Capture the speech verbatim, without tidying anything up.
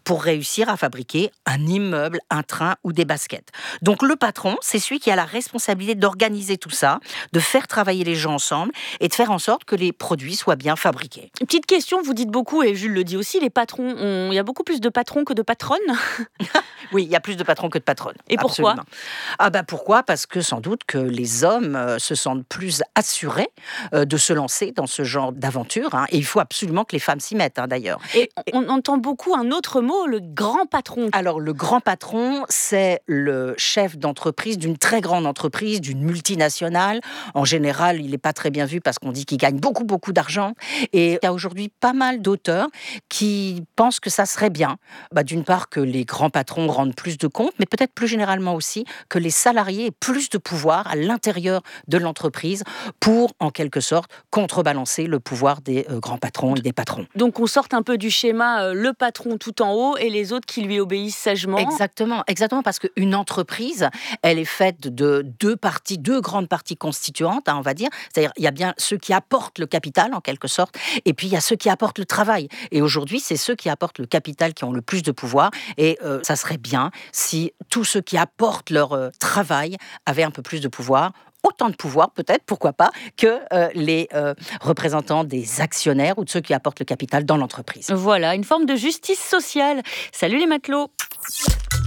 pour réussir à fabriquer un immeuble, un train ou des baskets. Donc le patron, c'est celui qui a la responsabilité d'organiser tout ça, de faire travailler les gens ensemble et de faire en sorte que les produits soient bien fabriqués. Une petite question, vous dites beaucoup, et Jules le dit aussi, les patrons, on... il y a beaucoup plus de patrons que de patronnes. Oui, il y a plus de patrons que de patronnes. Et pourquoi ? Absolument. Ah bah pourquoi ? Parce que sans doute que les hommes euh, se sentent plus assurés euh, de se lancer dans ce genre d'aventure. Hein, et il faut absolument que les femmes s'y mettent, hein, d'ailleurs. Et on entend beaucoup un autre mot, le grand patron. Alors, le grand patron, c'est le chef d'entreprise d'une très grande entreprise, d'une multinationale. En général, il n'est pas très bien vu parce qu'on dit qu'il gagne beaucoup, beaucoup d'argent. Et il y a aujourd'hui pas mal d'auteurs qui pensent que ça serait bien, bah, d'une part, que les grands patrons rendent plus de comptes, mais peut-être plus généralement aussi que les salariés aient plus de pouvoir à l'intérieur de l'entreprise pour, en quelque sorte, contrebalancer le pouvoir des euh, grands patrons et des patrons. Donc on sort un peu du schéma euh, le patron tout en haut et les autres qui lui obéissent sagement. Exactement, exactement, parce qu'une entreprise, elle est faite de deux parties, deux grandes parties constituantes, hein, on va dire. C'est-à-dire, il y a bien ceux qui apportent le capital, en quelque sorte, et puis il y a ceux qui apportent le travail. Et aujourd'hui, c'est ceux qui apportent le capital qui ont le plus de pouvoir. Et euh, ça serait bien si tous ceux qui apportent leur euh, travail avaient un peu plus de pouvoir. Autant de pouvoir, peut-être, pourquoi pas, que euh, les euh, représentants des actionnaires ou de ceux qui apportent le capital dans l'entreprise. Voilà, une forme de justice sociale. Salut les matelots.